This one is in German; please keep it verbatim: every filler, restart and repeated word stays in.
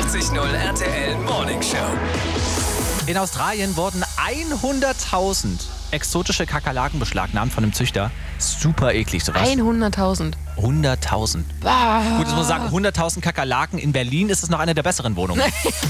vierundvierzig null R T L Morning Show. In Australien wurden hunderttausend exotische Kakerlaken beschlagnahmt von einem Züchter. Super eklig sowas. hunderttausend. hunderttausend. Bah. Gut, jetzt muss man sagen, hunderttausend Kakerlaken. In Berlin ist es noch eine der besseren Wohnungen.